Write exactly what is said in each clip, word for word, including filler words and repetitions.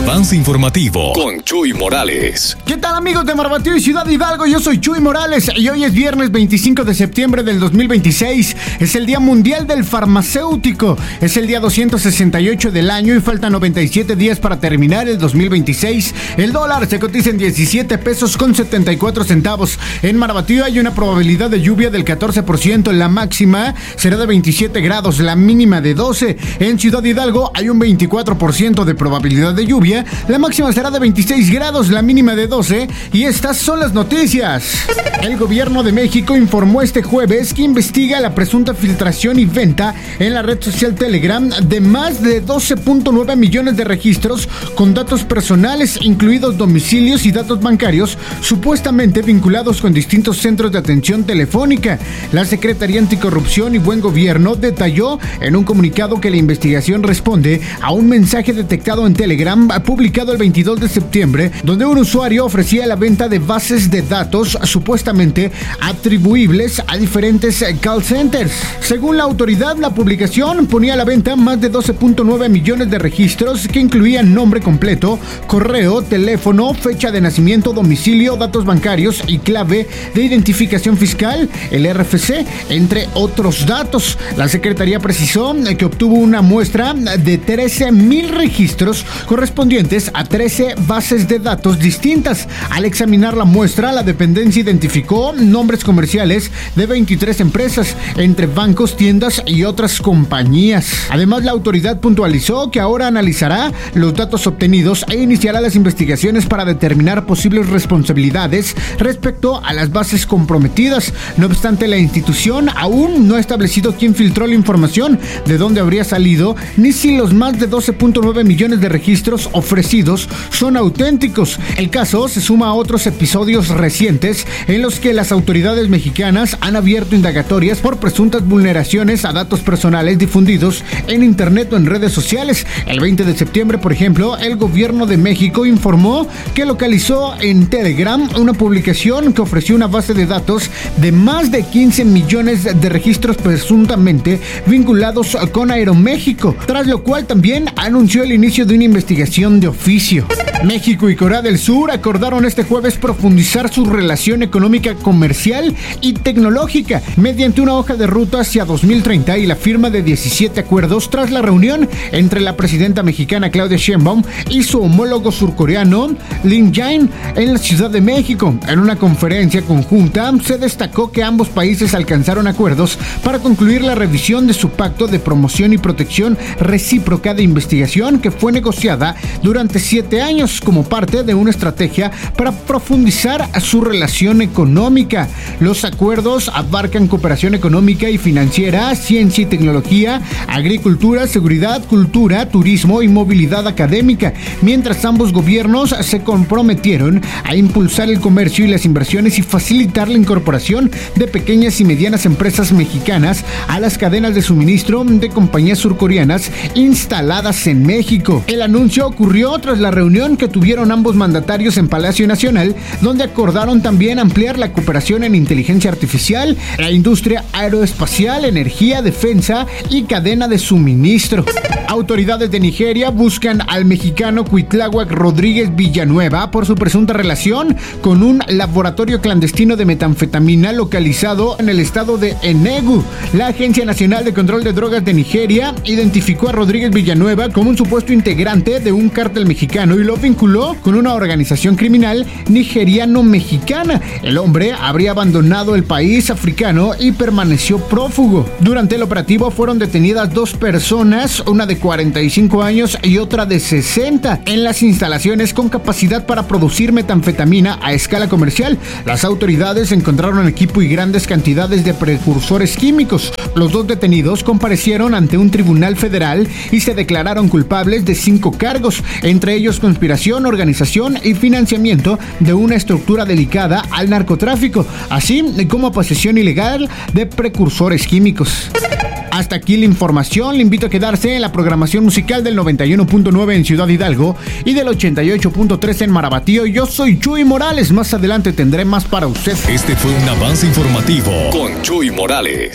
avance informativo con Chuy Morales. ¿Qué tal, amigos de Marbatío y Ciudad Hidalgo? Yo soy Chuy Morales y hoy es viernes veinticinco de septiembre del dos mil veintiséis. Es el Día Mundial del Farmacéutico. Es el día doscientos sesenta y ocho del año y faltan noventa y siete días para terminar el dos mil veintiséis. El dólar se cotiza en diecisiete pesos con setenta y cuatro centavos. En Marbatío hay una probabilidad de lluvia del catorce por ciento. La máxima será de veintisiete grados, la mínima de doce. En Ciudad Hidalgo hay un veinticuatro por ciento de probabilidad de lluvia. La máxima será de veintiséis grados, la mínima de doce. Y estas son las noticias. El gobierno de México informó este jueves que investiga la presunta filtración y venta en la red social Telegram de más de doce punto nueve millones de registros con datos personales, incluidos domicilios y datos bancarios, supuestamente vinculados con distintos centros de atención telefónica. La Secretaría Anticorrupción y Buen Gobierno detalló en un comunicado que la investigación responde a un mensaje detectado en Telegram publicado el veintidós de septiembre, donde un usuario ofrecía la venta de bases de datos supuestamente atribuibles a diferentes call centers. Según la autoridad, la publicación ponía a la venta más de doce punto nueve millones de registros que incluían nombre completo, correo, teléfono, fecha de nacimiento, domicilio, datos bancarios y clave de identificación fiscal, el R F C, entre otros datos. La Secretaría precisó que obtuvo una muestra de trece mil registros correspondientes a trece bases de datos distintas. Al examinar la muestra, la dependencia identificó nombres comerciales de veintitrés empresas, entre bancos, tiendas y otras compañías. Además, la autoridad puntualizó que ahora analizará los datos obtenidos e iniciará las investigaciones para determinar posibles responsabilidades respecto a las bases comprometidas. No obstante, la institución aún no ha establecido quién filtró la información, de dónde habría salido, ni si los más de doce punto nueve millones de registros ofrecidos son auténticos. El caso se suma a otros episodios recientes en los que las autoridades mexicanas han abierto indagatorias por presuntas vulneraciones a datos personales difundidos en internet o en redes sociales. El veinte de septiembre, por ejemplo, el gobierno de México informó que localizó en Telegram una publicación que ofreció una base de datos de más de quince millones de registros presuntamente vinculados con Aeroméxico, tras lo cual también anunció el inicio de una investigación de oficio. México y Corea del Sur acordaron este jueves profundizar su relación económica, comercial y tecnológica mediante una hoja de ruta hacia dos mil treinta y la firma de diecisiete acuerdos tras la reunión entre la presidenta mexicana Claudia Sheinbaum y su homólogo surcoreano Lee Jae-in en la Ciudad de México. En una conferencia conjunta se destacó que ambos países alcanzaron acuerdos para concluir la revisión de su pacto de promoción y protección recíproca de investigación que fue negociada durante siete años como parte de una estrategia para profundizar su relación económica. Los acuerdos abarcan cooperación económica y financiera, ciencia y tecnología, agricultura, seguridad, cultura, turismo y movilidad académica, mientras ambos gobiernos se comprometieron a impulsar el comercio y las inversiones y facilitar la incorporación de pequeñas y medianas empresas mexicanas a las cadenas de suministro de compañías surcoreanas instaladas en México. El anuncio ocurrió tras la reunión que tuvieron ambos mandatarios en Palacio Nacional, donde acordaron también ampliar la cooperación en inteligencia artificial, la industria aeroespacial, energía, defensa y cadena de suministro. Autoridades de Nigeria buscan al mexicano Cuitláhuac Rodríguez Villanueva por su presunta relación con un laboratorio clandestino de metanfetamina localizado en el estado de Enugu. La Agencia Nacional de Control de Drogas de Nigeria identificó a Rodríguez Villanueva como un supuesto integrante de un cártel mexicano y lo vinculó con una organización criminal nigeriano-mexicana. El hombre habría abandonado el país africano y permaneció prófugo. Durante el operativo fueron detenidas dos personas, una de cuarenta y cinco años y otra de sesenta, en las instalaciones con capacidad para producir metanfetamina a escala comercial. Las autoridades encontraron equipo y grandes cantidades de precursores químicos. Los dos detenidos comparecieron ante un tribunal federal y se declararon culpables de cinco cargos, entre ellos conspiración, organización y financiamiento de una estructura dedicada al narcotráfico, así como posesión ilegal de precursores químicos. Hasta aquí la información. Le invito a quedarse en la programación musical del noventa y uno punto nueve en Ciudad Hidalgo y del ochenta y ocho punto tres en Marbatío. Yo soy Chuy Morales. Más adelante tendré más para usted. Este fue un avance informativo con Chuy Morales.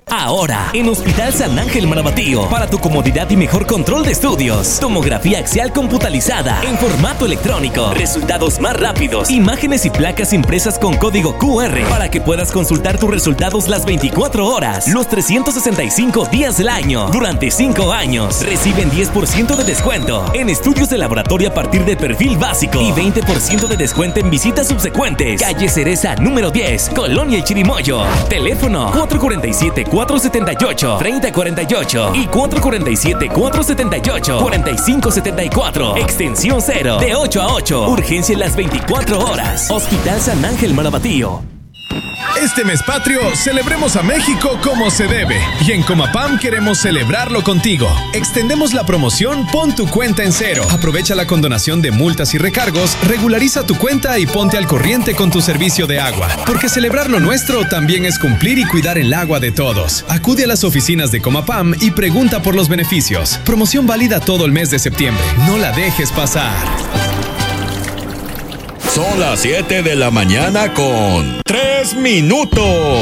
Ahora, en Hospital San Ángel Marabatío, para tu comodidad y mejor control de estudios. Tomografía axial computalizada en formato electrónico. Resultados más rápidos. Imágenes y placas impresas con código Q R para que puedas consultar tus resultados las veinticuatro horas, los trescientos sesenta y cinco días del año. Durante cinco años, reciben diez por ciento de descuento en estudios de laboratorio a partir de perfil básico y veinte por ciento de descuento en visitas subsecuentes. Calle Cereza número diez, Colonia El Chirimoyo. Teléfono cuatro cuatro siete, cuatro siete ocho, tres cero cuatro ocho y cuatro cuatro siete, cuatro siete ocho, cuatro cinco siete cuatro. Extensión cero, de ocho a ocho. Urgencia en las veinticuatro horas. Hospital San Ángel Marabatío. Este mes patrio, celebremos a México como se debe. Y en Comapam queremos celebrarlo contigo. Extendemos la promoción Pon tu cuenta en cero. Aprovecha la condonación de multas y recargos, regulariza tu cuenta y ponte al corriente con tu servicio de agua. Porque celebrar lo nuestro también es cumplir y cuidar el agua de todos. Acude a las oficinas de Comapam y pregunta por los beneficios. Promoción válida todo el mes de septiembre. No la dejes pasar. Son las siete de la mañana con tres minutos.